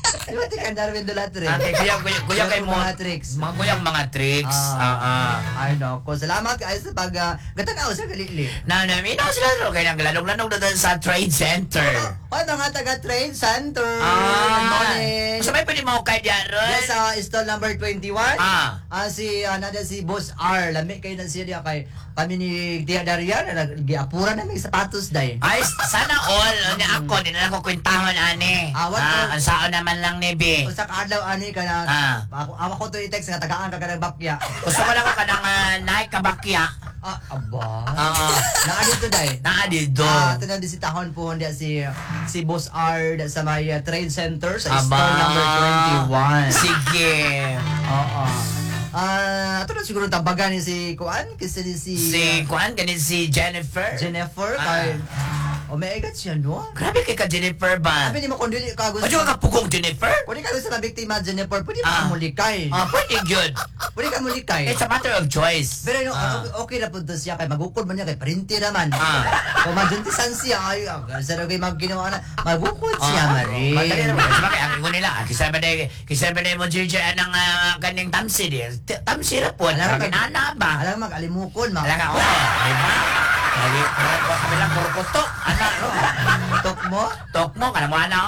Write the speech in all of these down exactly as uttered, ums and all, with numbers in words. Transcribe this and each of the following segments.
Di ba tika Darwin Dulatre? Ate, kuya, kuya, kuya kay mo. Mga tricks. Mga kuyang mga tricks. Ah. Ah, ah. Ay, nako. Salamat kayo sa pag... Uh, gatanaw sa galili. Na, na, minaw sila ro. Kaya naglanog-lanog na doon sa trade center. Ay, mga taga-trade center. Good Ah. morning. So, may pwede mo kay diyan ron? Yes, uh, stall number twenty-one. Ah. Ah, si, uh, nada si Boss R. Lami kayo na siya diya kay kami ni Tia Daria na nag-giapura na may sapatos day. Ay, sana all. Ni ako, di na ako kwentahon, ani. Ah, what Ah, to? ang saon naman lang, Nebe. Usa ka adlaw ani ka na. Ah. Ako ako ko to i-text nga tagaan ka ka ng bakya. Gusto ko lang ako ka ng uh, naik kabakya. Ah, aba. Oo. Naa dito day. Naa dito. Ah, tanan di si tahon po hindi si si Boss R da sa may uh, trade center sa Aba. stall number twenty-one. Sige. Oo. Ah, ato na siguro tabagan ni si Kuan kasi ni si, Si, kuan, ganun si Jennifer. Jennifer Ah. kay oh may egat siya no. Grabe kay ka, Jennifer ba? Sabi ni mo kung dili ka gusto. Madyo ka pugong Jennifer? Kung di ka gusto na biktima Jennifer, pwede Ah. mo mulikay. Ah, pwede good. Pwede ka mulikay. It's a matter of choice. Pero no, Ah. okay, okay na po to siya kay magukod man niya kay printi naman. Ah. Kung maduntisan siya ay sa kay magginawa na magukod siya Ah, mari. Madali naman. Kasi bakit, ang ingon nila, ah, kisa ba na, kisa ba na mo Gigi ng uh, kaning tamsi di. T- Tamsi na po. Alam Sabi ka- na ba? Alam mag-alimukon mag. Alam ka, oh, di ba? Lagi, kami lang kurukuto. Ano, no? Tok mo. Tok mo, kanang mo ano?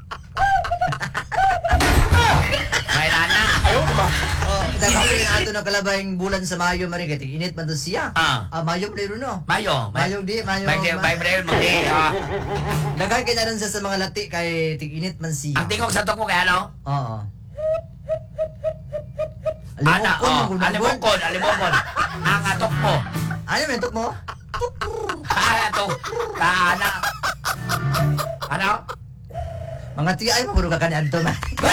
May nana. Ayaw ba? Oh, daghan na ato na kalabayng bulan sa Mayo mari kay init man to siya. Ah. Ah, Mayo play no. Mayo. Mayo di, Mayo. May ma- may breve mo di. ah. Daghan kay na sa mga lati kay tig-init man siya. Ang tingog sa tok mo kaya ano? Oo. Ana, Alimukon, oh, bulan-bulan. alimokon, alimokon. Ang atok mo. Ano may tok mo? Ah, to. Ana. Ano? Mga tiya ay mapuro ka kani adto man.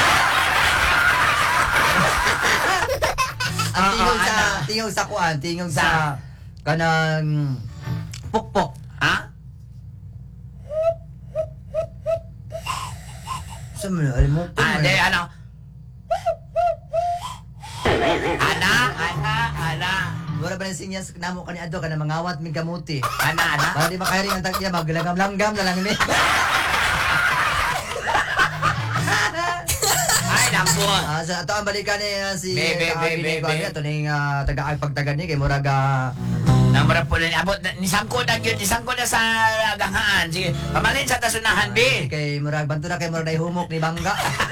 Ang Oo, tingog sa ano? tingog sa kuan, tingog Sa? sa kanang pukpok. Ha? Sa mo alimukon. Ah, man. de, ano? Ana, ana, ana. Wala ba na sinyas namo kani adto kana mangawat mig kamuti. Ana, ana. Para di makahiring ang tagya maglanggam-langgam na lang ni. Ay, naku. Ah, sa ato ang balikan ni ah, si Bebe, kaagi bebe, ni kuan bebe. ato ning ah, taga pagtagan ni kay murag ah, Namara po na abot ni sangko na gyud, ni sangko na sa ganghaan. Sige, pamalin sa tasunahan bi. kay murag bantu na kay murag nay humok ni bangga.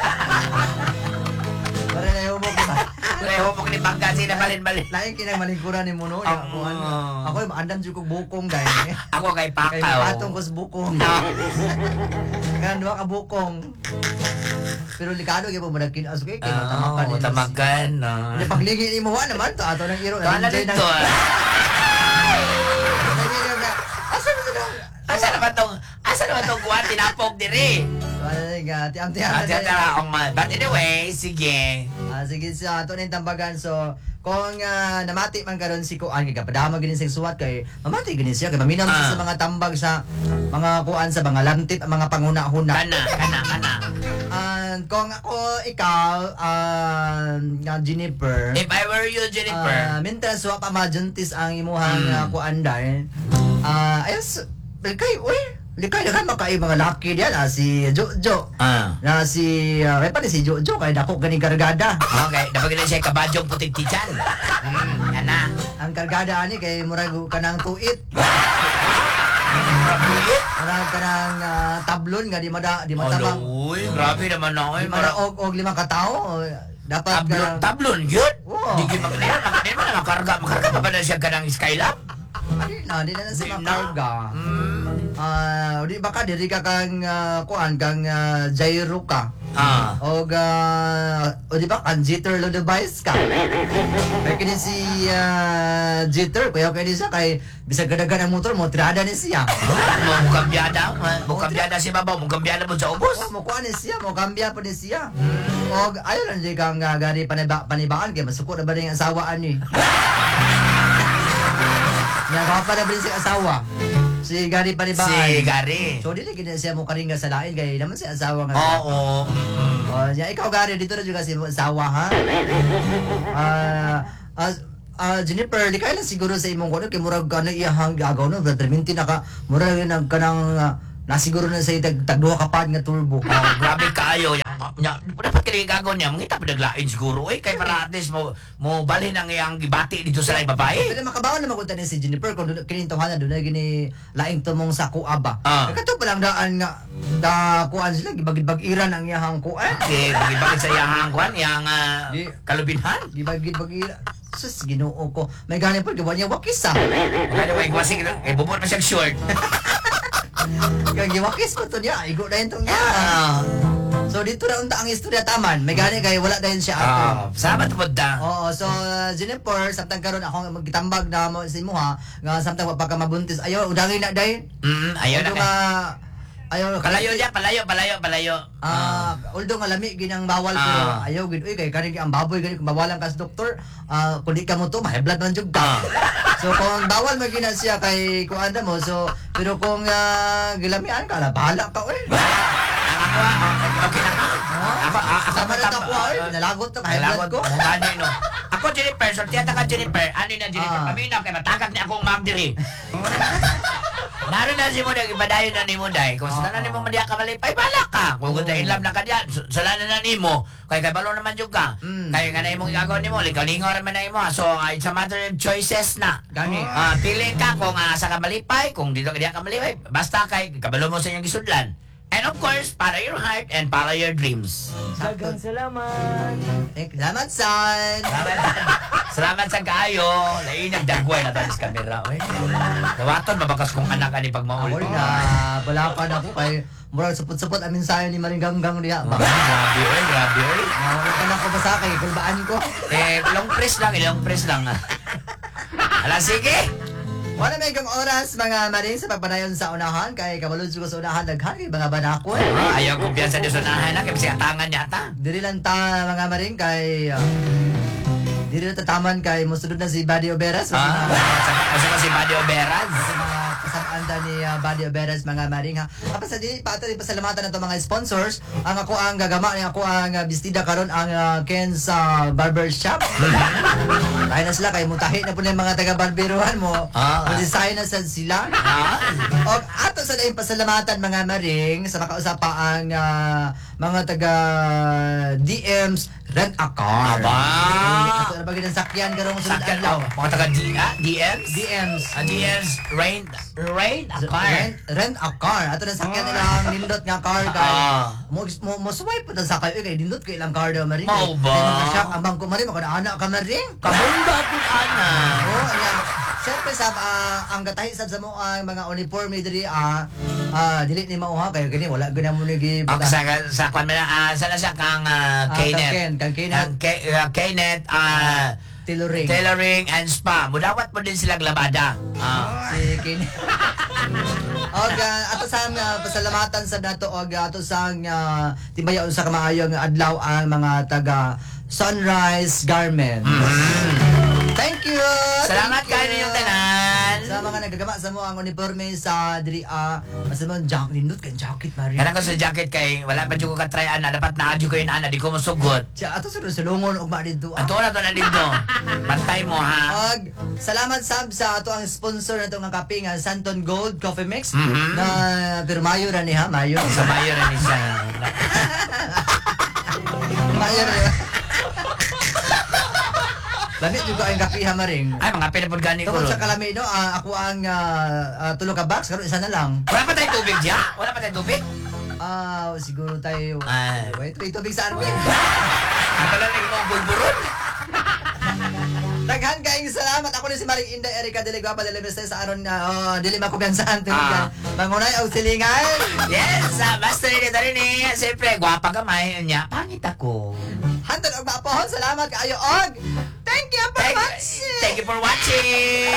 Para nay humok ni bangga. Kaya humok ni bangga sila balin-balin. Lain kinang malingkuran ni Muno. Ah. Ako ay maandam jud kog bukong dai. Ako kay Kay Pakaw. patong ko sa bukong. Kan duha ka bukong. Pero likado gyud mo murag kinas kay kay matamakan Oh, ni. tamakan. Ni pagligi ni mo wa naman to ato nang iro. Kala enjoy dito. Asa mo sila? Asa naman tong, asa naman tong kuwan, tinapog diri. Wala nga, tiyang-tiyang. Ah, tiyang tara akong man. But anyway, sige. Ah, sige sa ato na yung tambagan. So, kung ah, namati man karon si Kuan, kay kapadama gini sa suwat kay mamati gini siya kay maminaw siya Ah. sa mga tambag sa mga kuan sa mga lantip mga panguna-huna. Kana, kana, kana. And kung ako ikaw uh, Jennifer, If I were you, ah, Jennifer. mintas wa pa majuntis ang imuhang Mm. uh, kuan dahil ah ayos kay uy likay na kan makai mga laki diyan ah, si Jojo. Ah. Na si uh, may pa ni si Jojo kay dako gani kargada. Okay, dapat na siya kabadyong puting tijan. Hmm, kana. Ang kargada ani kay murag kanang tuit. Murag kanang uh, tablon nga di mada di matabang. Uy, grabe naman ako. Di mada og og lima ka tawo. Dapat Tablon, kanang tablon yun? Oo. Di kayo makanyan, makanyan mo na makarga. Makarga pa ba na siya kanang Skylab? Adi na, di na na sa Di na. makarga. Hmm. Ah, di baka diri ka kang uh, kuan kang uh, Jairo ka. Ah. Og uh, o di ba kan jitter lo device ka. Kaya kini si uh, jitter kaya kini siya kay bisag gadagan ang motor mo tirada ni siya. Mo mukambyada, mukambyada si babaw, mukambyada mo sa ubos. Oh, mo kuan ni siya, mo kambya pa ni siya. Og ayo lang di kang uh, gari paniba panibaan kay masuko na ba rin ang asawa ani. Nga ka pa na ba rin si asawa. Si gari panibaan. Si Gary. So dili gid siya mo karinga sa lain kay naman si asawa nga. Oo. mm. Oh, ya ikaw gari dito na juga si asawa ha. Ah, ah, ah, Jennifer, di kaya lang siguro sa imong kuno kay murag kana iyahang gagaw no, brother minti na ka murag nag kanang uh, nasiguro na sa tag tagduha ka pad nga turbo. Oh, grabe kaayo. ma- nya, dapat kini gagawin niya, mangita pa naglain siguro, eh, kay para at least mo, mo balhin ang iyang gibati dito sa laing babae. Pero makabawan na magunta ni si Jennifer kung doon kining tawhana doon na gini laing tumong sa kuaba. Ah. Kato pa lang daan nga da kuan sila gibagid-bagiran ang iyahang kuan. Okay, bagay sa iyang kuan, iyang ah, Di- kalubinhan. Gibagid-bagiran. Sus Ginoo ko. May ganin pa gawa niya wakis ah. Kaya may kwasing, eh, bubot na siyang short. Kaya giwakis ko to niya. Igo na yun tong niya. Ah. So dito na unta ang istorya taman. May gani kay wala dayon siya ato. Ah, salamat po da. Oo, so uh, Jennifer, samtang karon ako magitambag na mo sa imo ha, nga samtang pagka mabuntis. Ayo, udangin na day. Mm, ayaw na Although kay. nga ayaw Palayo niya, palayo, palayo, palayo. Ah, although nga lami ginang bawal Ah. pero ayaw gid uy kay kaning ang baboy gani kung bawalan ka sa doktor, ah kun di ka mo to, may blood man jud ka. Ah. So kung bawal man gina siya kay kuanda mo, so pero kung uh, gilamian ka la bahala ka uy. Ako, ah, okay na ka. Ako, ah, ako, Sama na ako uy, nalagot to kay blood ko. Ano no? Ako, Jennifer, so tiyata ka, Jennifer. Ano na, Jennifer? Ah. Paminaw, kay matagag ni akong ma'am diri. Naroon na si Muday, ibadayon na ni Muday. Kung sa na ni mo madiya ka malipay, bala ka. Kung kung ilam na ka diyan, salanan na ni mo. Kay kay balo naman yung ka. Mm. Kaya nga na imong gagawin ni mo, likaw-lingaw naman na imo. So, uh, it's a matter of choices na. Gani. Ah, pili ka kung uh, sa ka malipay, kung dito ka diya ka malipay. Basta kay kabalo mo sa inyong gisudlan. And of course, para your heart and para your dreams. Dagang salamat. Eh, salamat son. Salamat, salamat sa kaayo. Lain nagdagway na tayo sa kamera. Uy. Dawaton, mabakas kong anak ani pag Ako mauli. na wala pa na ko kay murag supot-supot amin sayo ni Maringganggang diha. Ah, grabe, oy, grabe, oy. Wala pa na ko basakay, kulbaan ko. Eh, long press lang, long press lang. Ala, sige. Wala may kang oras mga maring sa pagpanayon sa unahan kay kabalod ko sa unahan daghan kay mga banako. Ah, ayaw kumpiyansa niyo sa nahan na, kaya kasi atangan yata. Diri lang ta mga maring kay uh, diri lang ta taman kay mosunod na si Buddy Oberas. Ah, kasi ko si Mario Beraz. Sa mga kasanganda ni uh, Buddy Oberas mga maring ha. Apa sa di pa ito pasalamatan nato mga sponsors. Ang ako ang gagama ni ako ang uh, bestida karon ang uh, Ken's uh, Barber Shop. Kaya na sila kay mutahi na po na yung mga taga barberuhan mo. Ah. Mag-design na sa sila. Ah, O ato sa daing pasalamatan mga maring sa makausapa ang ah, mga taga D M's Rent a Car. Aba. Ato na bagay ng sakyan karong sunod sakyan adlaw. mo. Mga taga D, ah, D Ms? D M's. Ah, D Ms, rain, rain, a car. Rent, rent a car. Ato na sakyan nila ang nindot nga car kay. Ah. Mo mo mo swipe pa sa kayo kay nindot kay ilang car daw maring. Mao ba? Kay makasyak ang bangko maring maka anak ka maring. Kabunda po, ana. Oo, ayan. Siyempre sa ah, ang gatahi sad sa mo ang mga uniforme diri ah ah dili ni mao ha kay gani wala gani mo ni gi Ang sa sa kwan man ah sa na siya kang ah, Ah, Kenneth. kang Ken, kang Kenneth. Kang Ke- ah, Kenneth ah, tailoring. tailoring and spa. Mudawat mo din silang labada. Ah. Si Ken. Og ah, ato sa uh, pasalamatan sa nato og ah, ato sa uh, tibayaon sa kamaayong adlaw ang mga taga Sunrise Garment. Thank you. Salamat Thank kayo you. ninyong tanan. Sa mga nagagama sa mo ang uniforme sa diri a sa mo jacket nindot kay jacket mari. Kanang ko sa jacket kay wala pa jud ko ka try ana dapat na adyo ko yun ana di ko mosugot. Siya ato sa sulungon og ma dito. Ato na to na dito. Pantay mo ha. Og salamat sab sa ato ang sponsor nato nga kape nga Santon Gold Coffee Mix Mhm. na pero mayo ra ni ha, mayo. Sa mayo na ni siya. Mayo ra. Lami juga ang kape ha maring. Ay mga pinapod gani ko. Tungkol ron. sa kalami no, ah, ako ang ah, ah, tulo ka box karon isa na lang. Wala pa tayong tubig diya? Wala pa tayong tubig? Ah, siguro tayo. Ay. Wait, wait, tubig sa Arvin. Ang talagang mong bulburon. Daghan kaayong salamat. Ako ni si Maring Inday Erika Dele Guapa Dele Meste sa aron na oh, dili makugansahan Ah. tungkol. Mangunay og silingan. Yes, uh, basta rin ito rin eh. Siyempre, gwapa ka may niya. Pangit ako. Hantod og maapohon. Salamat kaayo og thank you for Thank, watching. thank you for watching.